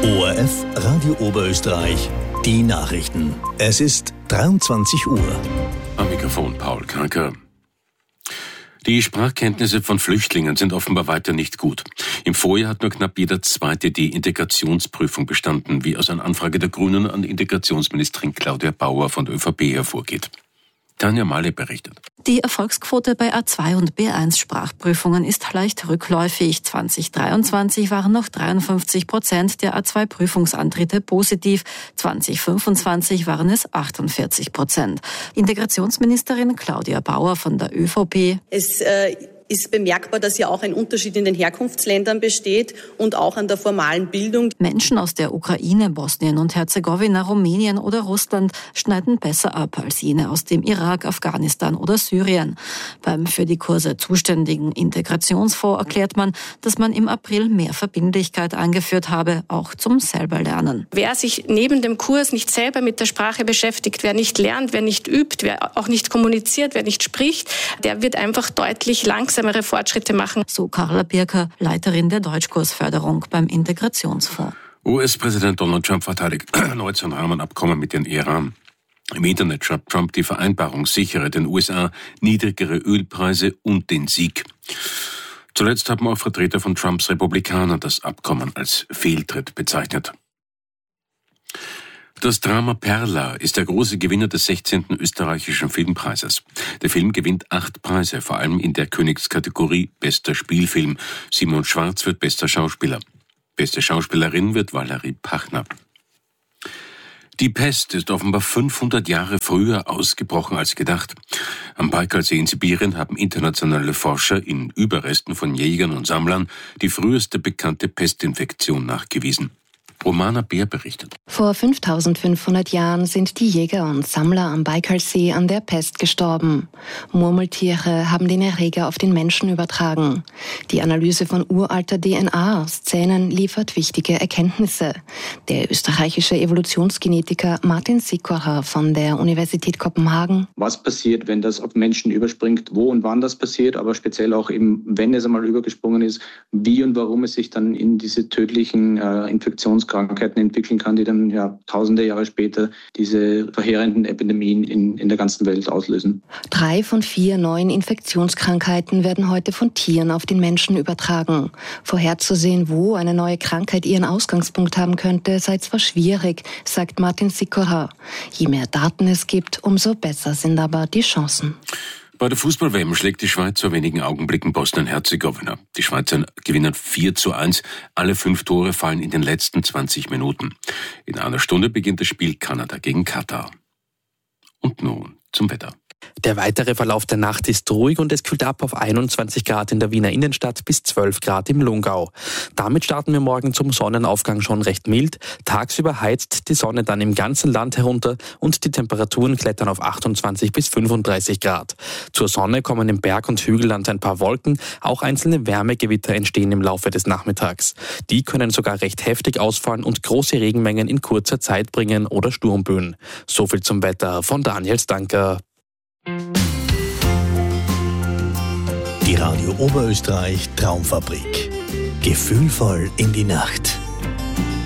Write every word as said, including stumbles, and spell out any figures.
O R F Radio Oberösterreich, die Nachrichten. Es ist dreiundzwanzig Uhr. Am Mikrofon Paul Kranker. Die Sprachkenntnisse von Flüchtlingen sind offenbar weiter nicht gut. Im Vorjahr hat nur knapp jeder Zweite die Integrationsprüfung bestanden, wie aus einer Anfrage der Grünen an Integrationsministerin Claudia Bauer von der ÖVP hervorgeht. Tanja Mahle berichtet. Die Erfolgsquote bei A zwei und B eins Sprachprüfungen ist leicht rückläufig. zwanzig dreiundzwanzig waren noch dreiundfünfzig Prozent der A zwei Prüfungsantritte positiv. zwanzig fünfundzwanzig waren es achtundvierzig Prozent. Integrationsministerin Claudia Bauer von der ÖVP. Es äh ist bemerkbar, dass ja auch ein Unterschied in den Herkunftsländern besteht und auch an der formalen Bildung. Menschen aus der Ukraine, Bosnien und Herzegowina, Rumänien oder Russland schneiden besser ab als jene aus dem Irak, Afghanistan oder Syrien. Beim für die Kurse zuständigen Integrationsfonds erklärt man, dass man im April mehr Verbindlichkeit eingeführt habe, auch zum Selberlernen. Wer sich neben dem Kurs nicht selber mit der Sprache beschäftigt, wer nicht lernt, wer nicht übt, wer auch nicht kommuniziert, wer nicht spricht, der wird einfach deutlich langsamer Fortschritte machen. So Carla Birker, Leiterin der Deutschkursförderung beim Integrationsfonds. U S-Präsident Donald Trump verteidigt erneut sein Rahmenabkommen mit dem Iran. Im Internet schreibt Trump, die Vereinbarung sichere den U S A niedrigere Ölpreise und den Sieg. Zuletzt haben auch Vertreter von Trumps Republikanern das Abkommen als Fehltritt bezeichnet. Das Drama Perla ist der große Gewinner des sechzehnten österreichischen Filmpreises. Der Film gewinnt acht Preise, vor allem in der Königskategorie Bester Spielfilm. Simon Schwarz wird bester Schauspieler. Beste Schauspielerin wird Valerie Pachner. Die Pest ist offenbar fünfhundert Jahre früher ausgebrochen als gedacht. Am Baikalsee in Sibirien haben internationale Forscher in Überresten von Jägern und Sammlern die früheste bekannte Pestinfektion nachgewiesen. Romana Bär berichtet. Vor fünftausendfünfhundert Jahren sind die Jäger und Sammler am Baikalsee an der Pest gestorben. Murmeltiere haben den Erreger auf den Menschen übertragen. Die Analyse von uralter D N A aus Zähnen liefert wichtige Erkenntnisse. Der österreichische Evolutionsgenetiker Martin Sikora von der Universität Kopenhagen. Was passiert, wenn das auf Menschen überspringt, wo und wann das passiert, aber speziell auch eben, wenn es einmal übergesprungen ist, wie und warum es sich dann in diese tödlichen äh, Infektionskrankheiten Krankheiten entwickeln kann, die dann ja tausende Jahre später diese verheerenden Epidemien in, in der ganzen Welt auslösen. Drei von vier neuen Infektionskrankheiten werden heute von Tieren auf den Menschen übertragen. Vorherzusehen, wo eine neue Krankheit ihren Ausgangspunkt haben könnte, sei zwar schwierig, sagt Martin Sikora. Je mehr Daten es gibt, umso besser sind aber die Chancen. Bei der Fußball-W M schlägt die Schweiz vor wenigen Augenblicken Bosnien-Herzegowina. Die Schweizer gewinnen vier zu eins. Alle fünf Tore fallen in den letzten zwanzig Minuten. In einer Stunde beginnt das Spiel Kanada gegen Katar. Und nun zum Wetter. Der weitere Verlauf der Nacht ist ruhig und es kühlt ab auf einundzwanzig Grad in der Wiener Innenstadt bis zwölf Grad im Lungau. Damit starten wir morgen zum Sonnenaufgang schon recht mild. Tagsüber heizt die Sonne dann im ganzen Land herunter und die Temperaturen klettern auf achtundzwanzig bis fünfunddreißig Grad. Zur Sonne kommen im Berg- und Hügelland ein paar Wolken. Auch einzelne Wärmegewitter entstehen im Laufe des Nachmittags. Die können sogar recht heftig ausfallen und große Regenmengen in kurzer Zeit bringen oder Sturmböen. So viel zum Wetter von Daniel Stanker. Die Radio Oberösterreich Traumfabrik. Gefühlvoll in die Nacht.